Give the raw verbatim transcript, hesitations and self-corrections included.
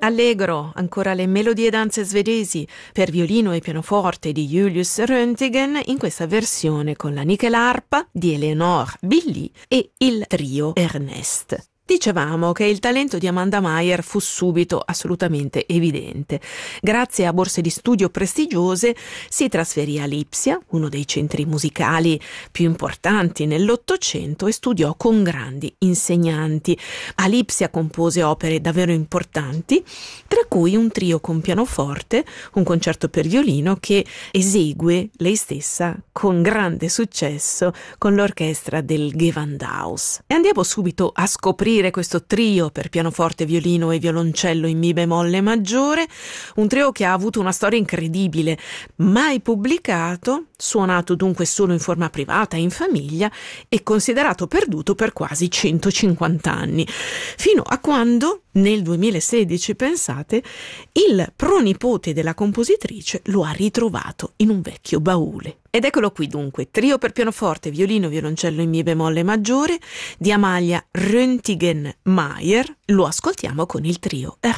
Allegro, ancora le melodie e danze svedesi per violino e pianoforte di Julius Röntgen in questa versione con la nickelarpa di Eleanor Billy e il trio Ernest. Dicevamo che il talento di Amanda Meier fu subito assolutamente evidente. Grazie a borse di studio prestigiose si trasferì a Lipsia, uno dei centri musicali più importanti nell'Ottocento, e studiò con grandi insegnanti. A Lipsia compose opere davvero importanti, tra cui un trio con pianoforte, un concerto per violino che esegue lei stessa con grande successo con l'orchestra del Gewandhaus. E andiamo subito a scoprire questo trio per pianoforte, violino e violoncello in mi bemolle maggiore, un trio che ha avuto una storia incredibile, mai pubblicato, suonato dunque solo in forma privata, in famiglia, e considerato perduto per quasi centocinquanta anni, fino a quando nel duemilasedici, pensate, il pronipote della compositrice lo ha ritrovato in un vecchio baule. Ed eccolo qui dunque, trio per pianoforte, violino, violoncello in mi bemolle maggiore di Amalia Röntgen Meier. Lo ascoltiamo con il trio